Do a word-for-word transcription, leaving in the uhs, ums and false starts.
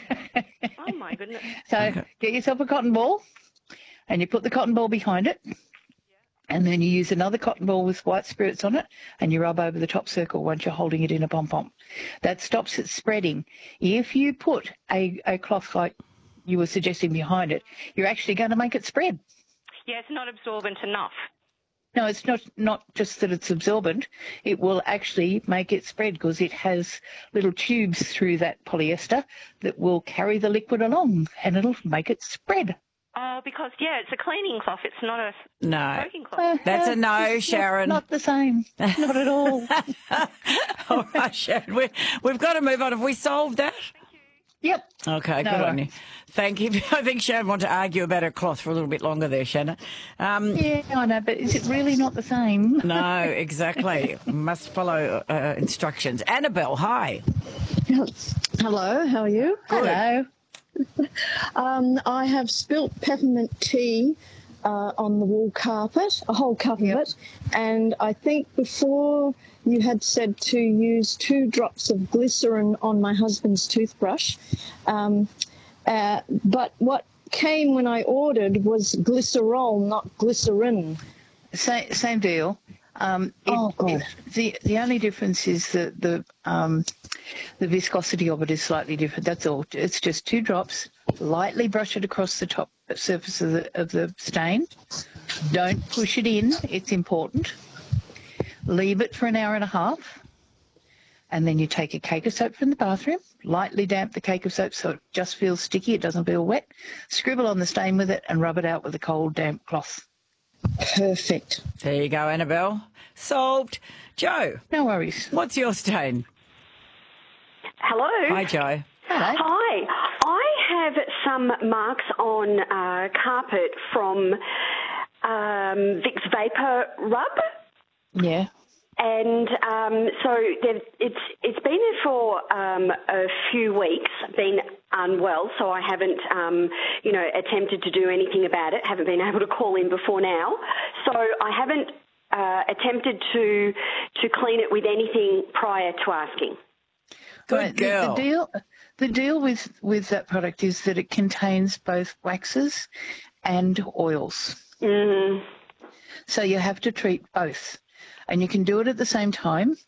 Oh, my goodness. So Okay. get yourself a cotton ball and you put the cotton ball behind it. And then you use another cotton ball with white spirits on it and you rub over the top circle once you're holding it in a pom-pom. That stops it spreading. If you put a, a cloth like you were suggesting behind it, you're actually going to make it spread. Yeah, it's not absorbent enough. No, it's not, not just that it's absorbent. It will actually make it spread because it has little tubes through that polyester that will carry the liquid along and it'll make it spread. Oh, because, yeah, it's a cleaning cloth. It's not a No. soaking cloth. Uh, That's a no, it's Sharon. Not, not the same. Not at all. All right, Sharon, we, we've got to move on. Have we solved that? Yep. Okay, No good on you. worries. Thank you. I think Sharon wanted to argue about her cloth for a little bit longer there, Shannon. Um, Yeah, I know, but is it really not the same? no, exactly. Must follow uh, instructions. Annabelle, hi. Hello, how are you? Hello. Um, I have spilt peppermint tea uh, on the wall carpet, a whole cup Yep. of it, and I think before you had said to use two drops of glycerin on my husband's toothbrush, um, uh, but what came when I ordered was glycerol, not glycerin. Same, same deal. Um, it, Oh, God. it- the the only difference is that the um, the viscosity of it is slightly different. That's all. It's just two drops. Lightly brush it across the top surface of the of the stain. Don't push it in. It's important. Leave it for an hour and a half, and then you take a cake of soap from the bathroom. Lightly damp the cake of soap so it just feels sticky. It doesn't feel wet. Scribble on the stain with it and rub it out with a cold, damp cloth. Perfect. There you go, Annabelle. Solved. Joe, No worries. what's your stain? Hello. Hi, Joe. Hello. Hi. I have some marks on uh, carpet from um, Vicks Vapor Rub. Yeah. And um, so they've- it's it's been there for um, a few weeks, been unwell, so I haven't, um, you know, attempted to do anything about it, haven't been able to call in before now. So I haven't uh, attempted to to clean it with anything prior to asking. Good Right, the- girl. The, deal, the deal with, with that product is that it contains both waxes and oils. Mm. So you have to treat both. And you can do it at the same time.